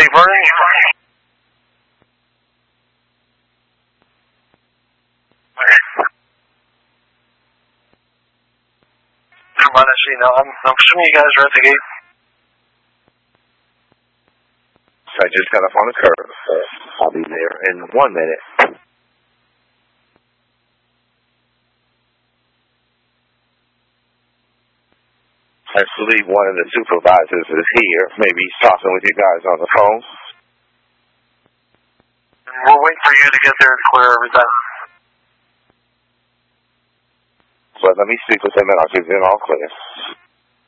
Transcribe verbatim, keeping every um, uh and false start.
Steve Burning. Come on, actually, no, I'm, I'm assuming you guys are at the gate. I just got up on the curb. I'll be there in one minute. I believe one of the supervisors is here. Maybe he's talking with you guys on the phone. We'll wait for you to get there and clear everything. So let me speak with him and I'll give you an all clear.